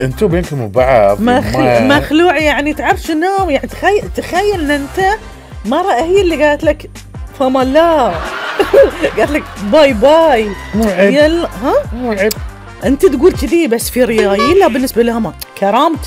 انتوا بينكم وبعض مخلوع يعني. تعرف شنو يعني؟ تخيل ان انت مرة هي اللي قالت لك فما الله قالت لك باي باي مو عيب. يلا ها مو عيب انت تقول كذي، بس في ريايل لا بالنسبة لها ما كرامتك.